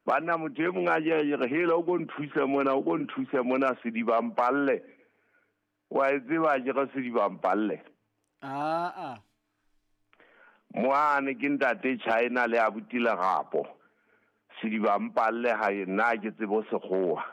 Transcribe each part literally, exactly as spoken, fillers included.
Banna motho e mong a je re hela o go nthusa mona o go nthusa mona se di bampalle wa itse ba je go se di bampalle ah ah moane ke ntate China le abutile gapo se di bampalle ha yena ke tsebo sekgowa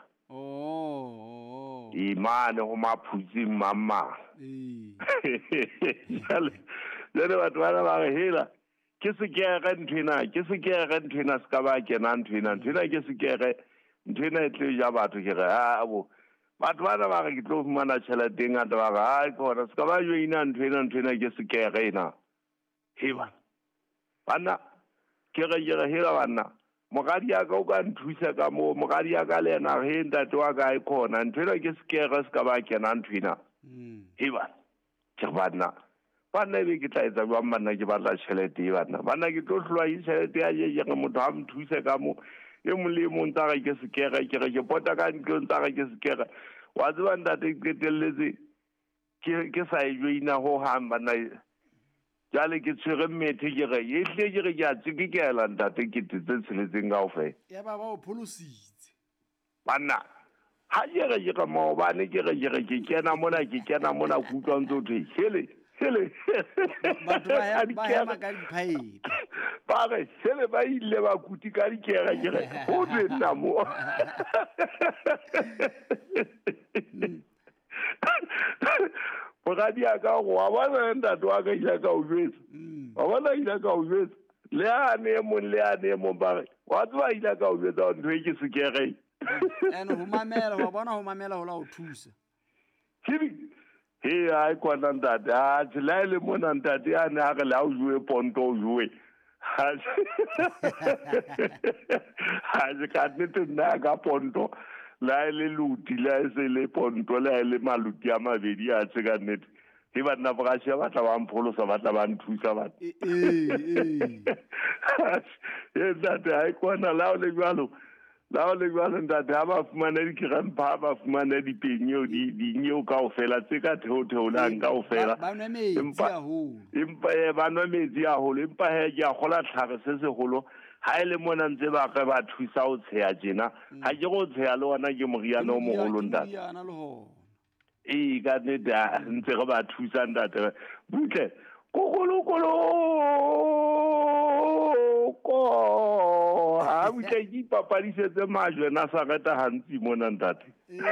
oh imane ho maphutsi mamma eh jale jale batho bana ba re hela ke se ke ga nthina ke se ke ga nthina se ka ba kena nthina nthina ke se ke ga nthina e tle ja batho ke re ha bo batho bana ba re ke tlo fumana tšhelete nga ta ba ga ha kona se ka ba yo ina nthina nthina ke se ke ga ina heba bana ke re ke re hela bana mogadi ya ka o ka nthusa ka mo mogadi ya ka le ena he ntate wa ka e khona nthina ke se ke ga se ka ba kena nthina heba ke bana bana be ke tla etsa ba manna ke batla tšhelete bana bana ke tlo hlwa i tšhelete ya je ke motho a mthuse ka mo e mo le mo ntaka ke se ke ga ke re ke pota ka ntlo ntaka ke se ke ga wa tseba ntate ke teletse ke ke sa e joina ho hamba na jale ke tsere methe ke re e hle ke re ke a tsiki ke la ntate ke tse tseletseng ga o fe ya ba ba o pholositse bana ha je re ke mo bane ke re ke ke kena mona ke kena mona ku utlwa ntse o the hele hele batho ba ya ba ya maka diphaepe ba re hele ba ile ba kuti ka dikera ke re ho tse nna mo Bogadi aka go wa bona ntate wa ka ja ka o jwetsa wa bona ile ka o jwetsa le a ne mo le a ne mo ba wa tswa ile ka o jwetsa ntwe ke se ke re ene ho mamela wa bona ho mamela ho la o thusa hibi he ai kwana ntate a tselaile mo ntate a ne a re la o jwe ponto o jwe ha ha je ka nete na ka ponto la le luti la se le ponto la le maluti a mabedi a tsega nete he ba nna ba ga ba tla ba mpholosa ba tla ba nthusa ba eh eh eh ntate ai kwana la o le jwalo la o le jwalo ntate ha ba fumana di grandpa ba fumana di penyo di di nyo ka ofela tse ka theo theo la nka ofela ba nwa metsi a ho impa e ba nwa metsi a ho impa he ya gola tlhare se se holo ha ile mona ntse ba ka ba thusa o tsheya jena ha ke go tsheya le ona ke moriana o mogolo ntate moriana le ho e ka ne da ntse go ba thusa ntate butle kokolo kolo ko ha butle ke papadisetse majwe na sa geta hantsi mona ntate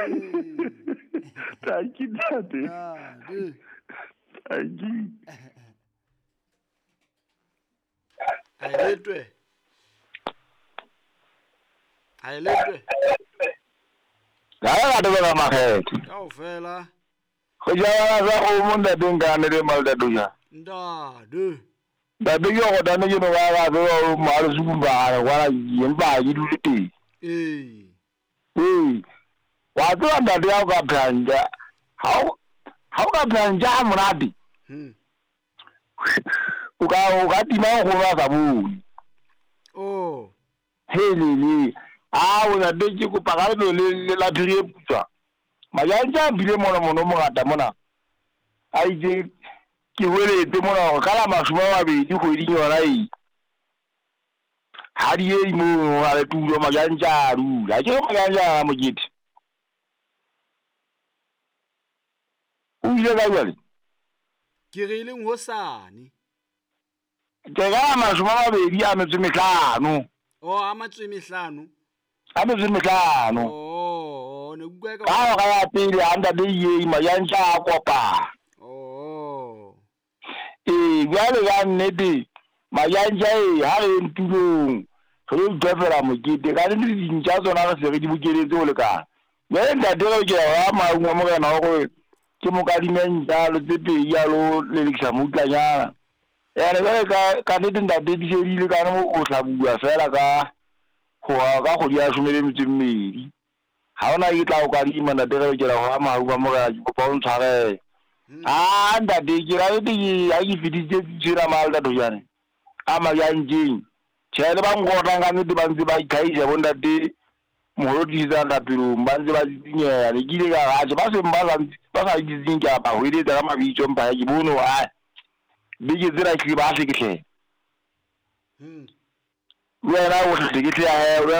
ta ke ntate aji ailetwe ailetwe la ga de ba makhethe ka o fela go ja ba go mo nda dinga ne le mal da dunya nda de da be yo go da ne no ba ba be o ma lu su ba wa yin ba yi du ti eh eh wa do nda de ga branja how how ga branja muradi hm o ga o ga ti ma go ba ga bu oh hele ni a o na de ke ko pagala no le la dire putsa ma ya ja bile mona mona mo gata mona ai je ke wele te mona kala ma shuma wa be di go di nyora yi ha di e mo ala tu lo ma ya ja ru la ke ma ya ja mo giti u ile ga yale ke re le ngosane ke ga ma shuma wa be di a me tsemetlano o ama tsemehlano ame tsemetlano oh ne bua ka ka ga ya pele anda de ye ma ya ntsha kopa oh e gale ga nnete ma ya ntsha e ha re ntulong re difera mo gite ka le di ntsa tsona ga se re di bukeletse o le ka me nda de ke wa ma ngwa mo kana go ke mo ka di mentsa lo tsepe ya lo le le ka mutlanyana ya re ka ka nnete nda de di sherile ka no o tlabua fela ka go ga go dia shumele metsemmedi ha ona e tla o ka di mana de re ke la go ama go mo ga go pa o ntshare a nda de ke ra di a di fitise tsira mal da do yane ama ya njing tshele ba ngota nga nnete ba ntse ba ikhaisa bonda de mo di za nda pelo ba ntse ba dinya le gile ga ga ba se mbala ba sa di zinga ba hwele da ma bitso mpa ya bono a bige zira ki ba se ke hle hm wena o se ke hle ya